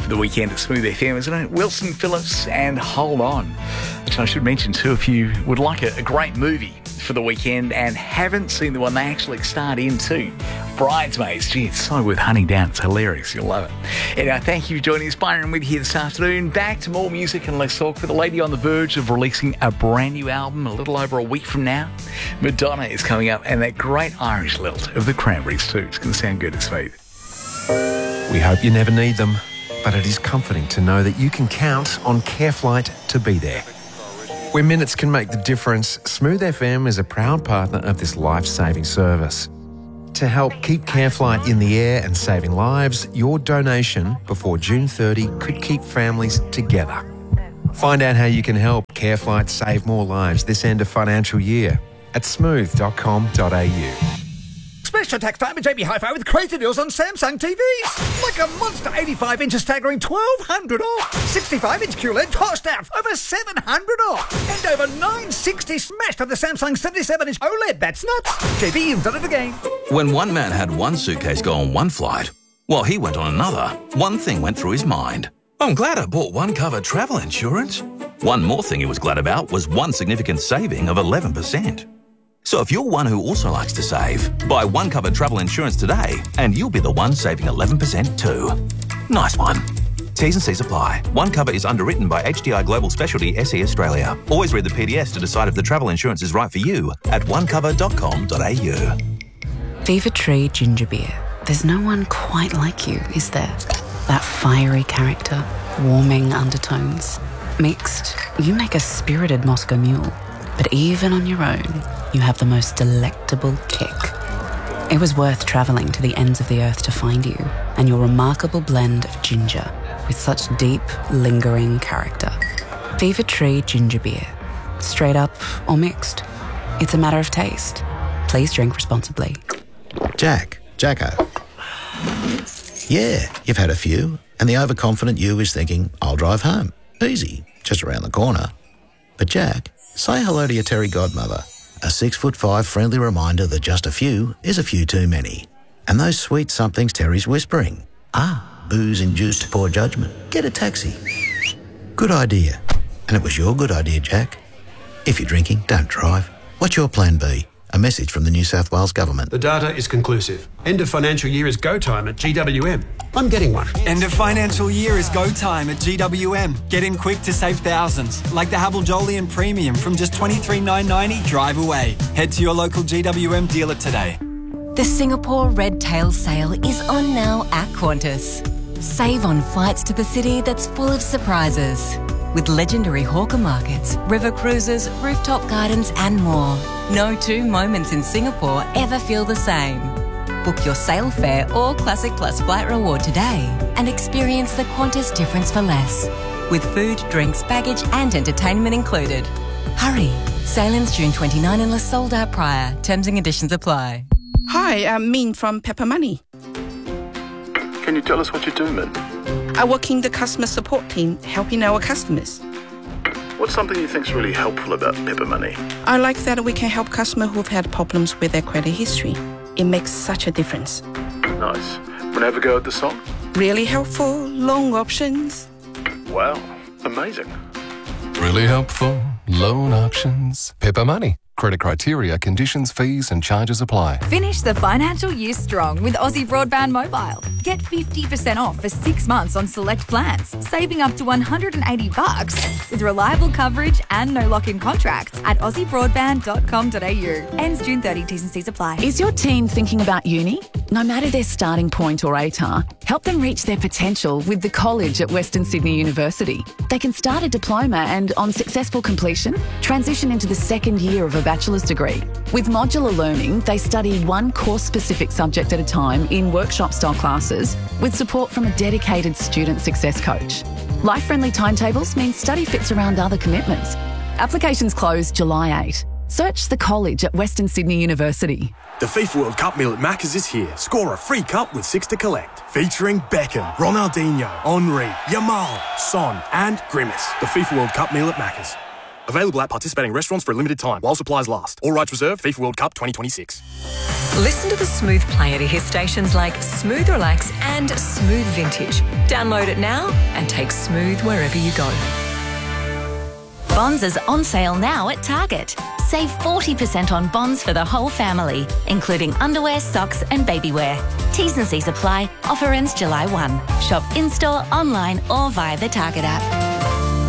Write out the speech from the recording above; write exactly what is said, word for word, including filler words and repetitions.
for the weekend at Smooth F M, isn't it? Wilson Phillips and Hold On. Which I should mention too, if you would like a, a great movie for the weekend and haven't seen the one they actually starred into, Bridesmaids. Gee, it's so worth hunting down. It's hilarious. You'll love it. Anyway, thank you for joining us. Byron with you here this afternoon. Back to more music and less talk with a lady on the verge of releasing a brand new album a little over a week from now. Madonna is coming up, and that great Irish lilt of the Cranberries too. It's going to sound good and smooth. We hope you never need them, but it is comforting to know that you can count on CareFlight to be there. Where minutes can make the difference, Smooth F M is a proud partner of this life-saving service. To help keep CareFlight in the air and saving lives, your donation before June thirtieth could keep families together. Find out how you can help CareFlight save more lives this end of financial year at smooth dot com dot a u. Special tax time at J B Hi-Fi with crazy deals on Samsung T Vs. Like a monster eighty-five inch staggering twelve hundred off. sixty-five inch Q L E D tossed out over seven hundred off. And over nine sixty smashed on the Samsung seventy-seven inch OLED. That's nuts. J B, you've done it again. When one man had one suitcase go on one flight, while he went on another, one thing went through his mind. I'm glad I bought One Cover travel insurance. One more thing he was glad about was one significant saving of eleven percent. So if you're one who also likes to save, buy One Cover travel insurance today and you'll be the one saving eleven percent too. Nice one. T's and C's apply. One Cover is underwritten by H D I Global Specialty S E Australia. Always read the P D S to decide if the travel insurance is right for you at one cover dot com dot a u. Fever Tree Ginger Beer. There's no one quite like you, is there? That fiery character, warming undertones. Mixed, you make a spirited Moscow Mule. But even on your own, you have the most delectable kick. It was worth travelling to the ends of the earth to find you and your remarkable blend of ginger with such deep, lingering character. Fever Tree Ginger Beer. Straight up or mixed. It's a matter of taste. Please drink responsibly. Jack, Jacko. Yeah, you've had a few, and the overconfident you is thinking, I'll drive home. Easy, just around the corner. But Jack, say hello to your Terry godmother. A six foot five friendly reminder that just a few is a few too many. And those sweet somethings Terry's whispering. Ah, booze-induced poor judgment. Get a taxi. Good idea. And it was your good idea, Jack. If you're drinking, don't drive. What's your plan B? A message from the New South Wales Government. The data is conclusive. End of financial year is go time at G W M. I'm getting one. End of financial year is go time at G W M. Get in quick to save thousands. Like the Havel Jolyon Premium from just twenty-three thousand nine hundred ninety. Drive away. Head to your local G W M dealer today. The Singapore Red Tail Sale is on now at Qantas. Save on flights to the city that's full of surprises. With legendary hawker markets, river cruises, rooftop gardens and more. No two moments in Singapore ever feel the same. Book your sail fare or Classic Plus flight reward today and experience the Qantas difference for less. With food, drinks, baggage and entertainment included. Hurry! Sailings June twenty-ninth unless sold out prior. Terms and conditions apply. Hi, I'm Min from Pepper Money. Can you tell us what you do, Min? I work in the customer support team, helping our customers. What's something you think's really helpful about Pepper Money? I like that we can help customers who've had problems with their credit history. It makes such a difference. Nice. Want to have a go at the song? Really helpful, long options. Wow, amazing. Really helpful, loan options. Pepper Money. Credit criteria, conditions, fees and charges apply. Finish the financial year strong with Aussie Broadband Mobile. Get fifty percent off for six months on select plans, saving up to one hundred eighty bucks with reliable coverage and no lock-in contracts at aussie broadband dot com dot a u. Ends June thirtieth, T's and C's apply. Is your teen thinking about uni? No matter their starting point or A T A R, help them reach their potential with the college at Western Sydney University. They can start a diploma and, on successful completion, transition into the second year of a bachelor's degree. With modular learning, they study one course-specific subject at a time in workshop-style classes with support from a dedicated student success coach. Life-friendly timetables mean study fits around other commitments. Applications close July eighth. Search the college at Western Sydney University. The FIFA World Cup meal at Macca's is here. Score a free cup with six to collect. Featuring Beckham, Ronaldinho, Henry, Yamal, Son and Grimace. The FIFA World Cup meal at Macca's. Available at participating restaurants for a limited time while supplies last. All rights reserved. FIFA World Cup twenty twenty-six. Listen to the Smooth player to hear stations like Smooth Relax and Smooth Vintage. Download it now and take Smooth wherever you go. Bonds is on sale now at Target. Save forty percent on Bonds for the whole family, including underwear, socks and baby wear. T's and C's apply. Offer ends July first. Shop in-store, online or via the Target app.